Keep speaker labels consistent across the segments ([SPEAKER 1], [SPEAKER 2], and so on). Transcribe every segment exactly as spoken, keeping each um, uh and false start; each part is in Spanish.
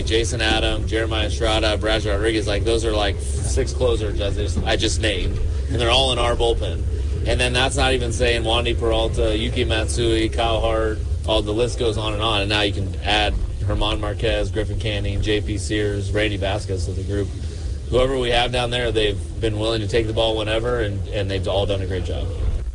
[SPEAKER 1] like Jason Adam, Jeremiah Estrada, Brad Rodriguez, like those are like six closers I just, I just named, and they're all in our bullpen. And then that's not even saying Wandy Peralta, Yuki Matsui, Kyle Hart, all the list goes on and on. And now you can add Herman Marquez, Griffin Canning, J P Sears, Randy Vasquez to the group. Whoever we have down there, they've been willing to take the ball whenever, and, and they've all done a great job.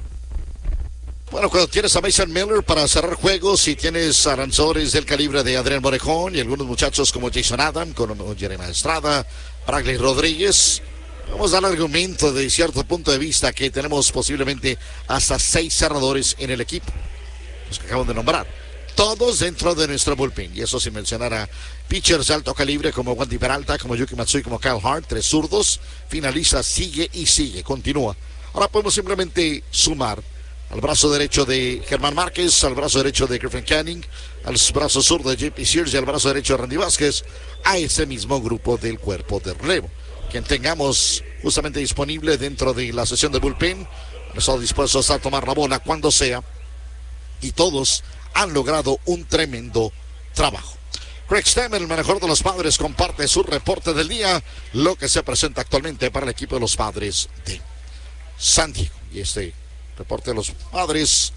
[SPEAKER 2] Bueno, cuando tienes a Mason Miller para cerrar juegos y tienes a lanzadores del calibre de Adrián Morejón y algunos muchachos como Jason Adam, como Jeremiah Estrada, Bradley Rodríguez, vamos a dar argumento de cierto punto de vista que tenemos posiblemente hasta seis cerradores en el equipo, los que acabamos de nombrar, todos dentro de nuestro bullpen, y eso sin mencionar a pitchers de alto calibre como Wandy Peralta, como Yuki Matsui, como Kyle Hart, tres zurdos, finaliza, sigue y sigue, continúa. Ahora podemos simplemente sumar al brazo derecho de Germán Márquez, al brazo derecho de Griffin Canning, al brazo zurdo de J P Sears y al brazo derecho de Randy Vázquez, a ese mismo grupo del cuerpo de relevo. Quien tengamos justamente disponible dentro de la sesión de bullpen, estamos dispuestos a tomar la bola cuando sea, y todos han logrado un tremendo trabajo. Craig Stammen, el mejor de los Padres, comparte su reporte del día, lo que se presenta actualmente para el equipo de los Padres de San Diego. Y este reporte de los Padres,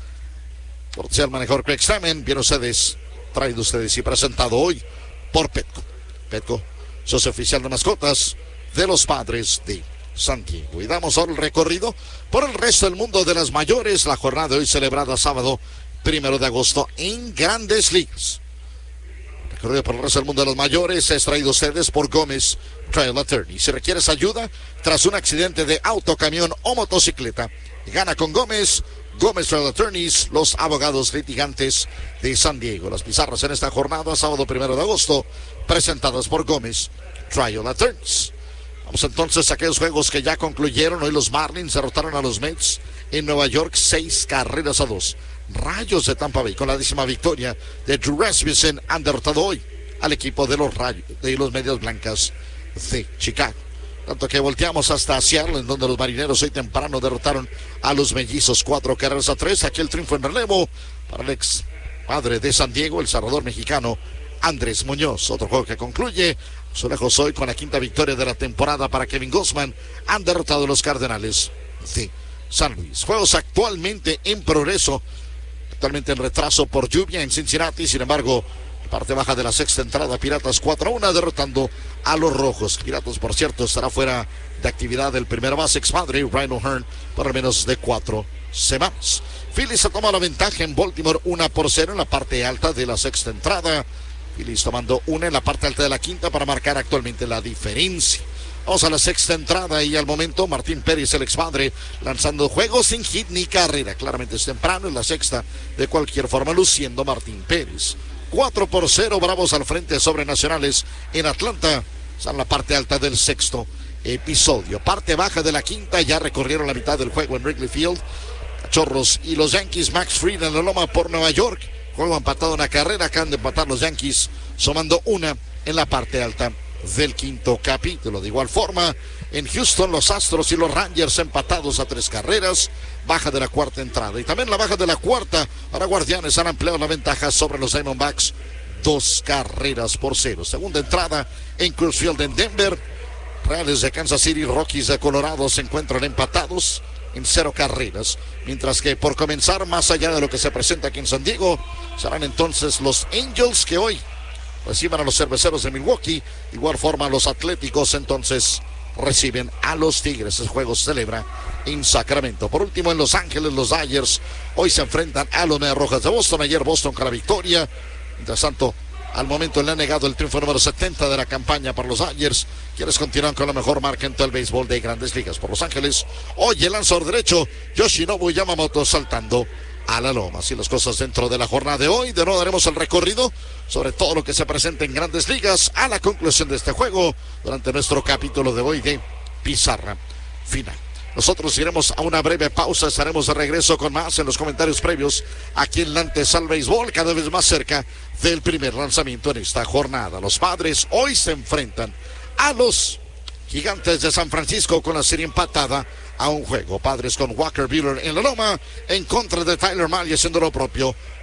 [SPEAKER 2] por ser el mejor Craig Stammen, bien ustedes, traído ustedes y presentado hoy por Petco. Petco, socio oficial de mascotas de los Padres de San Diego. Y damos ahora el recorrido por el resto del mundo de las mayores, la jornada de hoy celebrada sábado primero de agosto en Grandes Ligas. Recorrido por el resto del mundo de los mayores es traído a ustedes por Gómez Trail Attorney. Si requieres ayuda tras un accidente de auto, camión o motocicleta, gana con Gómez, Gómez Trail Attorneys, los abogados litigantes de San Diego. Las pizarras en esta jornada, sábado primero de agosto, presentadas por Gómez Trail Attorneys. Vamos entonces a aquellos juegos que ya concluyeron. Hoy los Marlins derrotaron a los Mets en Nueva York, seis carreras a dos. Rayos de Tampa Bay, con la décima victoria de Drew Rasmussen, han derrotado hoy al equipo de los Rayos, de los Medias Blancas de Chicago. Tanto que volteamos hasta Seattle, en donde los Marineros hoy temprano derrotaron a los Mellizos cuatro carreras a tres. Aquí el triunfo en relevo para el ex padre de San Diego, el cerrador mexicano Andrés Muñoz. Otro juego que concluye su lejos hoy con la quinta victoria de la temporada para Kevin Gausman. Han derrotado a los Cardenales de San Luis. Juegos actualmente en progreso, actualmente en retraso por lluvia en Cincinnati. Sin embargo, parte baja de la sexta entrada, Piratas cuatro a uno derrotando a los Rojos. Piratas, por cierto, estará fuera de actividad del primer base ex padre Ryan O'Hearn por al menos de cuatro semanas. Phillies se toma la ventaja en Baltimore uno por cero en la parte alta de la sexta entrada. Phillies tomando una en la parte alta de la quinta para marcar actualmente la diferencia. Vamos a la sexta entrada y al momento Martín Pérez, el ex padre, lanzando juegos sin hit ni carrera. Claramente es temprano en la sexta, de cualquier forma luciendo Martín Pérez. cuatro por cero, Bravos al frente sobre Nacionales en Atlanta. Está en la parte alta del sexto episodio. Parte baja de la quinta, ya recorrieron la mitad del juego en Wrigley Field. Cachorros y los Yankees, Max Fried en la loma por Nueva York. Juego empatado, una carrera, acaban de empatar los Yankees, sumando una en la parte alta del quinto capítulo. De igual forma, en Houston, los Astros y los Rangers empatados a tres carreras, baja de la cuarta entrada. Y también la baja de la cuarta, para Guardianes han ampliado la ventaja sobre los Diamondbacks, dos carreras por cero. Segunda entrada en Coors Field en Denver. Reales de Kansas City, Rockies de Colorado se encuentran empatados en cero carreras, mientras que por comenzar, más allá de lo que se presenta aquí en San Diego, serán entonces los Angels que hoy reciben a los Cerveceros de Milwaukee. De igual forma los Atléticos entonces reciben a los Tigres. El juego se celebra en Sacramento. Por último, en Los Ángeles, los Dodgers hoy se enfrentan a los Medias Rojas de Boston. Ayer Boston con la victoria. Mientras tanto, al momento le ha negado el triunfo número setenta de la campaña para los Dodgers, quienes continúan con la mejor marca en todo el béisbol de Grandes Ligas. Por Los Ángeles, hoy el lanzador derecho Yoshinobu Yamamoto saltando a la loma. Así las cosas dentro de la jornada de hoy. De nuevo daremos el recorrido sobre todo lo que se presenta en Grandes Ligas a la conclusión de este juego durante nuestro capítulo de hoy de Pizarra Final. Nosotros iremos a una breve pausa, estaremos de regreso con más en los comentarios previos aquí en la antesala al béisbol, cada vez más cerca del primer lanzamiento en esta jornada. Los Padres hoy se enfrentan a los Gigantes de San Francisco con la serie empatada a un juego. Padres con Walker Buehler en la loma, en contra de Tyler Mahle haciendo lo propio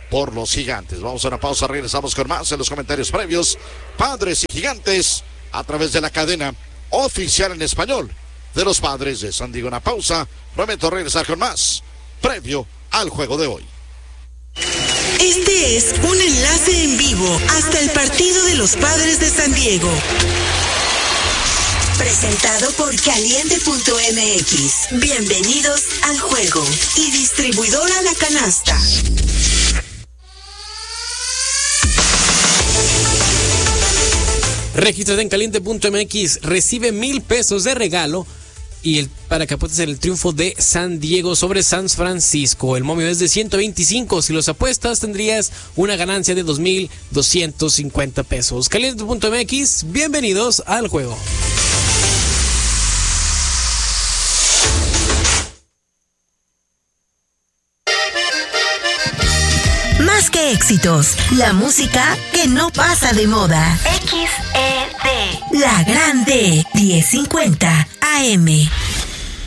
[SPEAKER 2] por los Gigantes. Vamos a una pausa, regresamos con más en los comentarios previos. Padres y Gigantes a través de la cadena oficial en español de los Padres de San Diego. Una pausa, prometo regresar con más previo al juego de hoy.
[SPEAKER 3] Este es un enlace en vivo hasta el partido de los Padres de San Diego. Presentado por Caliente punto M X. Bienvenidos al juego. Y distribuidora La Canasta.
[SPEAKER 4] Regístrate en Caliente punto M X. Recibe mil pesos de regalo. Y el, para que apuestes en el triunfo de San Diego sobre San Francisco. El momio es de ciento veinticinco. Si los apuestas, tendrías una ganancia de dos mil doscientos cincuenta pesos. Caliente punto M X. Bienvenidos al juego.
[SPEAKER 3] Más que éxitos, la música que no pasa de moda. X E D. La Grande, diez cincuenta A M.